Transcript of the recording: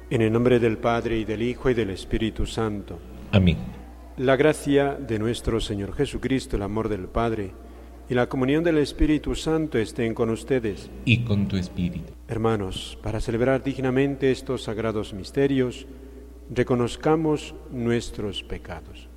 En el nombre del Padre, y del Hijo, y del Espíritu Santo. Amén. La gracia de nuestro Señor Jesucristo, el amor del Padre, y la comunión del Espíritu Santo estén con ustedes. Y con tu espíritu. Hermanos, para celebrar dignamente estos sagrados misterios, reconozcamos nuestros pecados.